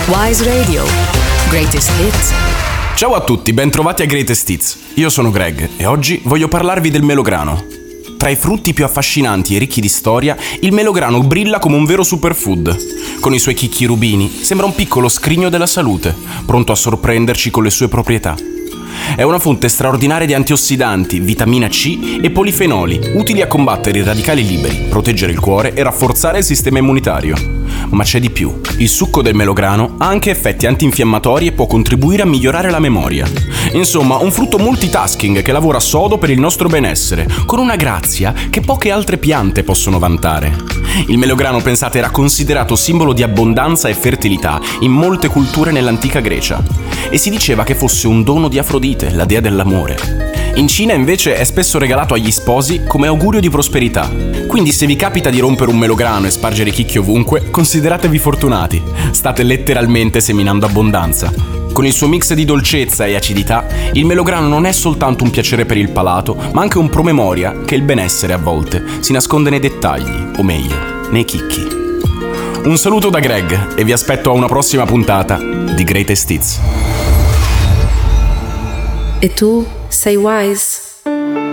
Wise Radio. Greatest Hits. Ciao a tutti, bentrovati a Greatest Hits. Io sono Greg e oggi voglio parlarvi del melograno. Tra i frutti più affascinanti e ricchi di storia, il melograno brilla come un vero superfood. Con i suoi chicchi rubini sembra un piccolo scrigno della salute, pronto a sorprenderci con le sue proprietà. È una fonte straordinaria di antiossidanti, vitamina C e polifenoli, utili a combattere i radicali liberi, proteggere il cuore e rafforzare il sistema immunitario. Ma c'è di più. Il succo del melograno ha anche effetti antinfiammatori e può contribuire a migliorare la memoria. Insomma, un frutto multitasking che lavora sodo per il nostro benessere, con una grazia che poche altre piante possono vantare. Il melograno, pensate, era considerato simbolo di abbondanza e fertilità in molte culture nell'antica Grecia. E si diceva che fosse un dono di Afrodite, la dea dell'amore. In Cina invece è spesso regalato agli sposi come augurio di prosperità. Quindi se vi capita di rompere un melograno e spargere chicchi ovunque, consideratevi fortunati. State letteralmente seminando abbondanza. Con il suo mix di dolcezza e acidità, il melograno non è soltanto un piacere per il palato, ma anche un promemoria che il benessere a volte si nasconde nei dettagli, o meglio, nei chicchi. Un saluto da Greg e vi aspetto a una prossima puntata di Greatest Hits. E tu sei wise?